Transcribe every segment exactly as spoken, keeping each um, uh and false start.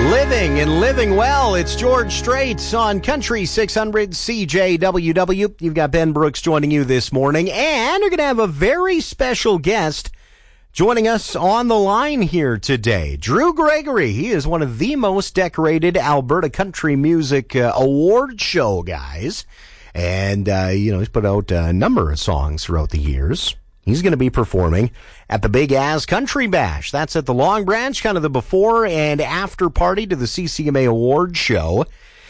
Living and living well. It's George Strait on Country six hundred C J W W. You've got Ben Brooks joining you this morning, and you're going to have a very special guest joining us on the line here today. Drew Gregory. He is one of the most decorated Alberta country music uh, award show guys. And, uh, you know, he's put out a number of songs throughout the years. He's going to be performing at the Big As Country Bash. That's at the Long Branch, kind of the before and after party to the C C M A Awards show.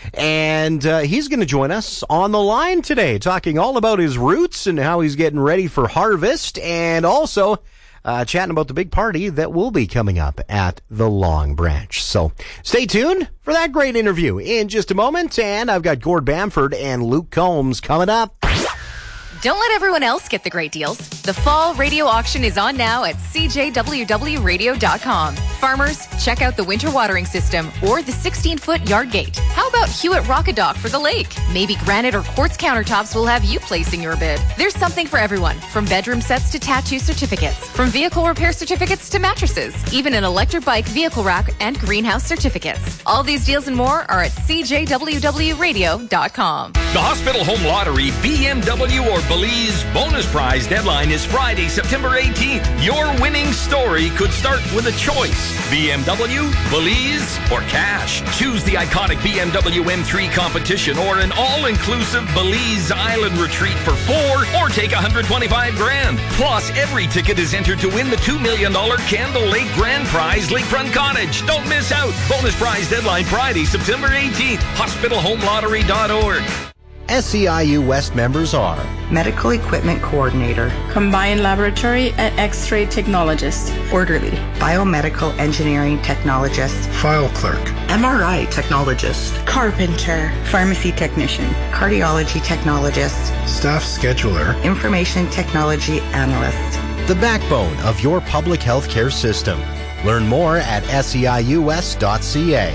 And uh, he's going to join us on the line today, talking all about his roots and how he's getting ready for harvest, and also uh, chatting about the big party that will be coming up at the Long Branch. So stay tuned for that great interview in just a moment. And I've got Gord Bamford and Luke Combs coming up. Don't let everyone else get the great deals. The fall radio auction is on now at C J W W radio dot com. Farmers, check out the winter watering system or the sixteen-foot yard gate. How about Hewitt Rockadock for the lake? Maybe granite or quartz countertops will have you placing your bid. There's something for everyone, from bedroom sets to tattoo certificates, from vehicle repair certificates to mattresses, even an electric bike vehicle rack and greenhouse certificates. All these deals and more are at C J W W radio dot com. The Hospital Home Lottery B M W or Belize bonus prize deadline is Friday, September eighteenth. Your winning story could start with a choice. B M W, Belize, or cash. Choose the iconic B M W M three competition or an all-inclusive Belize Island retreat for four, or take one hundred twenty-five grand. Plus, every ticket is entered to win the two million dollars Candle Lake Grand Prize Lakefront Cottage. Don't miss out. Bonus prize deadline Friday, September eighteenth. hospital home lottery dot org. S C I U West members are Medical Equipment Coordinator, Combined Laboratory and X-ray Technologist, Orderly, Biomedical Engineering Technologist, File Clerk, M R I Technologist, Carpenter, Pharmacy Technician, Cardiology Technologist, Staff Scheduler, Information Technology Analyst. the backbone of your public health care system. Learn more at S E I U S dot C A.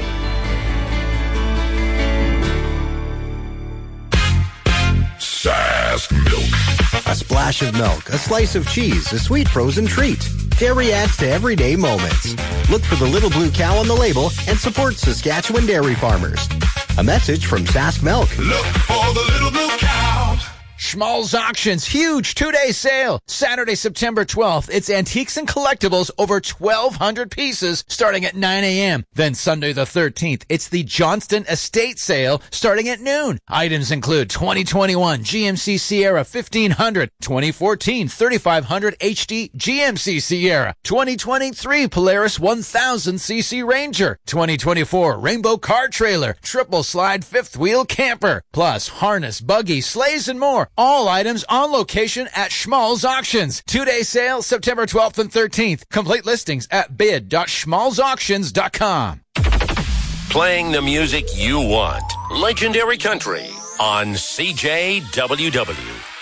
Sask Milk. A splash of milk, a slice of cheese, a sweet frozen treat. Dairy adds to everyday moments. Look for the little blue cow on the label and support Saskatchewan dairy farmers. A message from Sask Milk. Look for the little blue cow. Schmalz Auctions, huge two-day sale. Saturday, September twelfth. It's antiques and collectibles, over twelve hundred pieces, starting at nine a.m. Then Sunday the thirteenth, it's the Johnston Estate Sale, starting at noon. Items include twenty twenty-one G M C Sierra fifteen hundred, twenty fourteen thirty-five hundred H D G M C Sierra, twenty twenty-three Polaris one thousand C C Ranger, twenty twenty-four Rainbow Car Trailer, Triple Slide Fifth Wheel Camper, plus harness, buggy, sleighs, and more. All items on location at Schmalz Auctions. Two-day sale, September twelfth and thirteenth. Complete listings at bid dot schmalz auctions dot com. Playing the music you want. Legendary Country on C J W W.